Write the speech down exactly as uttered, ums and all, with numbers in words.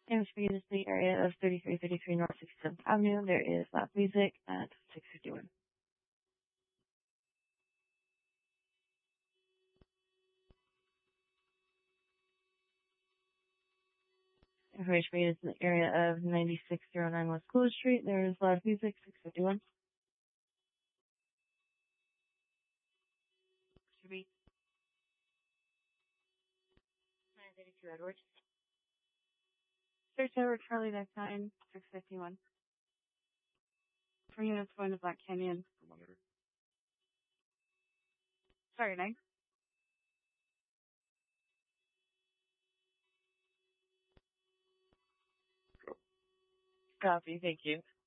And Speed is the area of thirty-three thirty-three North sixty-seventh Avenue. There is loud music at six fifty-one. Information Speed is in the area of ninety-six oh nine West Coolidge Street. There is loud music, six fifty-one. Should be nine thirty-two Edwards. Search over Charlie Deck nine, six fifty-one. Three units going to Black Canyon. Sorry, nine. Copy, thank you.